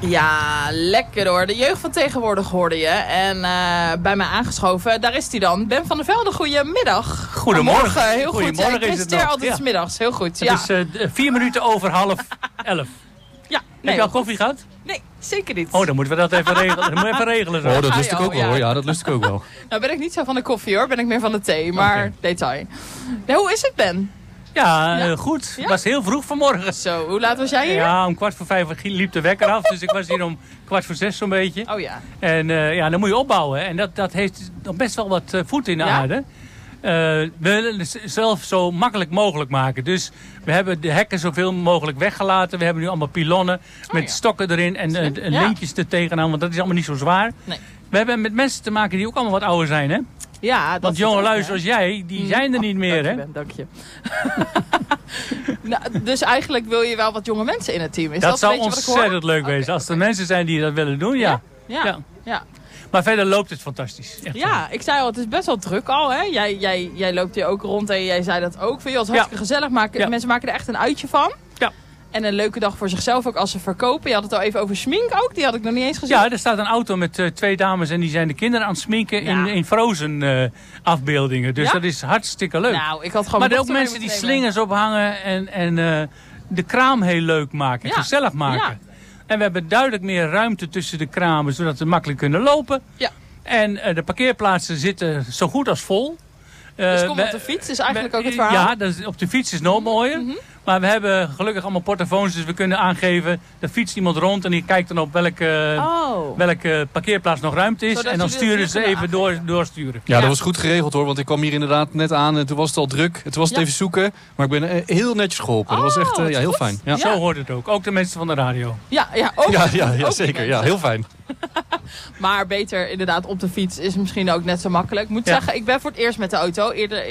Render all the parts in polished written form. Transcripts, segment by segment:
Ja, lekker hoor. De jeugd van tegenwoordig hoorde je. En bij mij aangeschoven, daar is hij dan. Ben van der Velde, goedemiddag. Goedemorgen. Heel goed. Goedemorgen Ja, ik presenteer altijd 's middags. Heel goed. Ja. Het is 4 minuten over 10:30. Ja, Heb je al koffie gehad? Nee, zeker niet. Oh, dan moeten we dat even regelen. Dat moeten we even regelen zo. Oh, dat lust ik ook wel hoor. Ja, dat lust ik ook wel. Nou ben ik niet zo van de koffie hoor. Ben ik meer van de thee. Maar detail. Nee, hoe is het, Ben? Ja, goed. Ja? Het was heel vroeg vanmorgen. Zo, hoe laat was jij hier? Ja, om 5:15 liep de wekker af. Dus ik was hier om 5:45 zo'n beetje. Oh ja. En dan moet je opbouwen. En dat heeft nog best wel wat voet in de aarde. We willen het zelf zo makkelijk mogelijk maken. Dus we hebben de hekken zoveel mogelijk weggelaten. We hebben nu allemaal pilonnen met stokken erin en lintjes er tegenaan. Want dat is allemaal niet zo zwaar. Nee. We hebben met mensen te maken die ook allemaal wat ouder zijn, hè? Ja, want jongelui zoals jij, die zijn er niet meer, hè? Dank je. Nou, dus eigenlijk wil je wel wat jonge mensen in het team. Is dat zou een ontzettend leuk wezen. Als er mensen zijn die dat willen doen, ja. Maar verder loopt het fantastisch. Echt ik zei al, het is best wel druk al. Hè? Jij loopt hier ook rond en jij zei dat ook. Vind je het hartstikke gezellig. Mensen maken er echt een uitje van. Ja. En een leuke dag voor zichzelf ook als ze verkopen. Je had het al even over smink ook. Die had ik nog niet eens gezien. Ja, er staat een auto met 2 dames en die zijn de kinderen aan het sminken in Frozen afbeeldingen. Dus dat is hartstikke leuk. Nou, ik had gewoon maar er ook mensen die slingers ophangen en de kraam heel leuk maken. En gezellig maken. Ja. En we hebben duidelijk meer ruimte tussen de kramen, zodat ze makkelijk kunnen lopen. Ja. En de parkeerplaatsen zitten zo goed als vol. Dus kom op de fiets is eigenlijk ook het verhaal. Ja, op de fiets is nog mooier. Maar we hebben gelukkig allemaal portofoons, dus we kunnen aangeven, er fietst iemand rond en die kijkt dan op welke parkeerplaats nog ruimte is. Zodat en dan sturen ze even doorsturen. Ja, dat was goed geregeld hoor, want ik kwam hier inderdaad net aan en toen was het al druk. Toen was het even zoeken, maar ik ben heel netjes geholpen. Dat was echt heel fijn. Ja. Zo hoort het ook. Ook de mensen van de radio. Ook zeker. Ja, heel fijn. Maar beter inderdaad op de fiets is misschien ook net zo makkelijk. Ik moet zeggen, ik ben voor het eerst met de auto.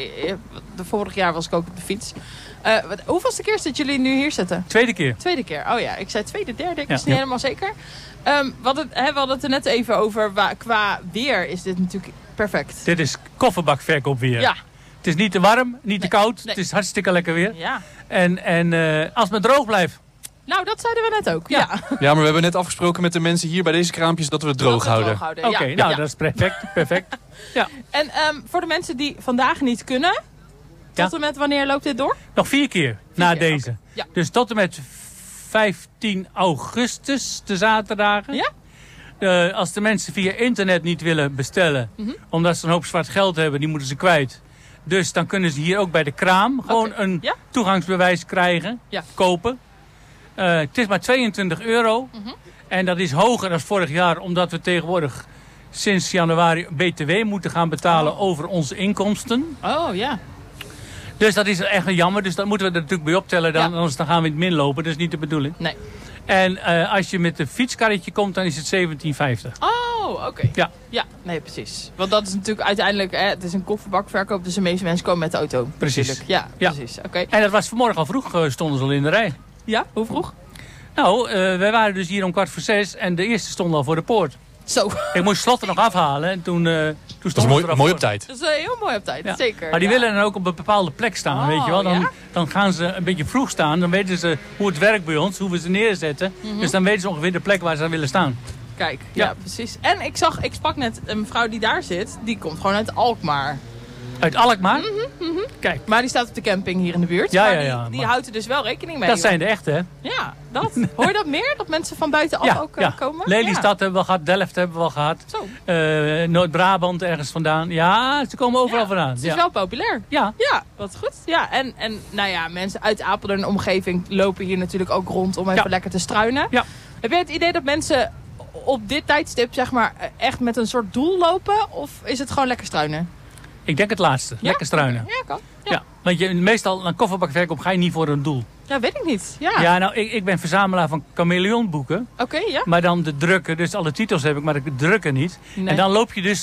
Vorig jaar was ik ook op de fiets. Hoeveelste keer dat jullie nu hier zitten? Tweede keer. Tweede keer, oh ja. Ik zei tweede, derde, ik was niet helemaal zeker. We hadden het er net even over. Qua weer is dit natuurlijk perfect. Dit is kofferbakverkoopweer. Ja. Het is niet te warm, niet te koud. Nee. Het is hartstikke lekker weer. Ja. En als het maar droog blijft. Nou, dat zeiden we net ook. Ja, maar we hebben net afgesproken met de mensen hier bij deze kraampjes dat we het droog houden. Oké, dat is perfect. Ja. En voor de mensen die vandaag niet kunnen, tot en met wanneer loopt dit door? Nog 4 keer na deze. Okay. Ja. Dus tot en met 15 augustus, de zaterdagen. Ja? Als de mensen via internet niet willen bestellen, omdat ze een hoop zwart geld hebben, die moeten ze kwijt. Dus dan kunnen ze hier ook bij de kraam gewoon een toegangsbewijs krijgen, kopen. Het is maar €22. En dat is hoger dan vorig jaar, omdat we tegenwoordig sinds januari BTW moeten gaan betalen over onze inkomsten. Oh ja. Dus dat is echt jammer. Dus dat moeten we er natuurlijk bij optellen. Anders dan gaan we in het min lopen. Dat is niet de bedoeling. Nee. En als je met een fietskarretje komt, dan is het €17,50. Oh, oké. Ja, nee, precies. Want dat is natuurlijk uiteindelijk, het is een kofferbakverkoop. Dus de meeste mensen komen met de auto. Precies. Natuurlijk. Ja, precies. Oké. En dat was vanmorgen al vroeg, stonden ze al in de rij. Ja, hoe vroeg? Nou, wij waren dus hier om 5:15 en de eerste stond al voor de poort. Zo. Ik moest slot er nog afhalen en toen stond het er mooi op tijd. Dat is heel mooi op tijd, zeker. Maar die willen dan ook op een bepaalde plek staan, weet je wel. Dan gaan ze een beetje vroeg staan, dan weten ze hoe het werkt bij ons, hoe we ze neerzetten. Dus dan weten ze ongeveer de plek waar ze willen staan. Kijk, ja precies. En ik sprak net een mevrouw die daar zit, die komt gewoon uit Alkmaar. Uit Alkmaar? Kijk. Maar die staat op de camping hier in de buurt. Die houdt er dus wel rekening mee. Dat zijn de echte, hè? Ja, dat. Hoor je dat meer? Dat mensen van buitenaf ook komen? Lelystad hebben we al gehad, Delft hebben we al gehad. Zo. Noord-Brabant ergens vandaan. Ja, ze komen overal vandaan. Het is wel populair. Ja. Ja, wat goed. Ja, en nou ja, mensen uit Apeldoorn en omgeving lopen hier natuurlijk ook rond om even lekker te struinen. Ja. Heb je het idee dat mensen op dit tijdstip zeg maar echt met een soort doel lopen? Of is het gewoon lekker struinen? Ik denk het laatste. Ja? Lekker struinen. Ja, kan. Ja. Want meestal een kofferbakverkoop ga je niet voor een doel. Ja, weet ik niet. Ja, nou, ik ben verzamelaar van chameleonboeken. Oké, ja. Maar dan de drukken, dus alle titels heb ik, maar de drukken niet. Nee. En dan loop je dus